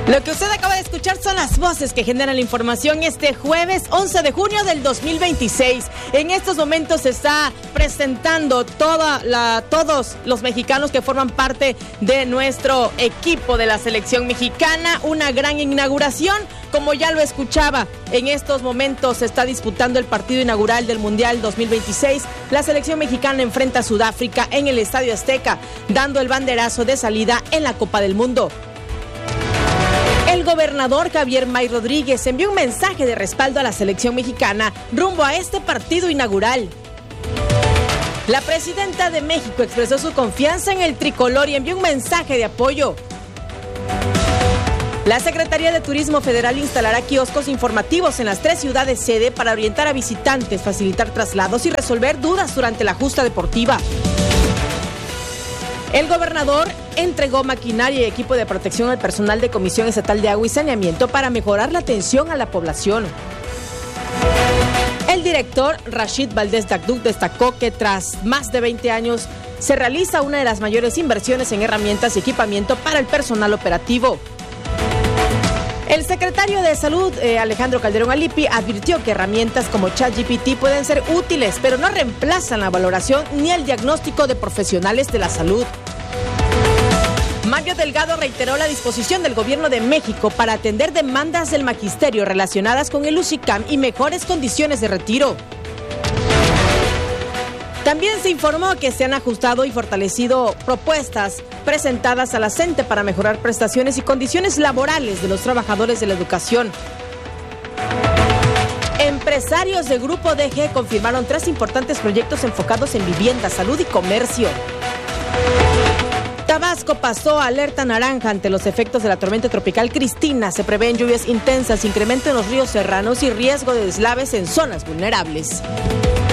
Lo que usted acaba de escuchar son las voces que generan la información este jueves 11 de junio del 2026. En estos momentos se está presentando todos los mexicanos que forman parte de nuestro equipo de la selección mexicana. Una gran inauguración, como ya lo escuchaba. En estos momentos se está disputando el partido inaugural del Mundial 2026. La selección mexicana enfrenta a Sudáfrica en el Estadio Azteca, dando el banderazo de salida en la Copa del Mundo. El gobernador Javier May Rodríguez envió un mensaje de respaldo a la selección mexicana rumbo a este partido inaugural. La presidenta de México expresó su confianza en el tricolor y envió un mensaje de apoyo. La Secretaría de Turismo Federal instalará kioscos informativos en las 3 ciudades sede para orientar a visitantes, facilitar traslados y resolver dudas durante la justa deportiva. El gobernador entregó maquinaria y equipo de protección al personal de Comisión Estatal de Agua y Saneamiento para mejorar la atención a la población. El director Rashid Valdés Dagduk destacó que tras más de 20 años se realiza una de las mayores inversiones en herramientas y equipamiento para el personal operativo. El secretario de Salud, Alejandro Calderón Alipi, advirtió que herramientas como ChatGPT pueden ser útiles, pero no reemplazan la valoración ni el diagnóstico de profesionales de la salud. Mario Delgado reiteró la disposición del Gobierno de México para atender demandas del magisterio relacionadas con el UCICAM y mejores condiciones de retiro. También se informó que se han ajustado y fortalecido propuestas presentadas a la CENTE para mejorar prestaciones y condiciones laborales de los trabajadores de la educación. Empresarios de Grupo DG confirmaron 3 importantes proyectos enfocados en vivienda, salud y comercio. Tabasco pasó a alerta naranja ante los efectos de la tormenta tropical Cristina. Se prevén lluvias intensas, incremento en los ríos serranos y riesgo de deslaves en zonas vulnerables.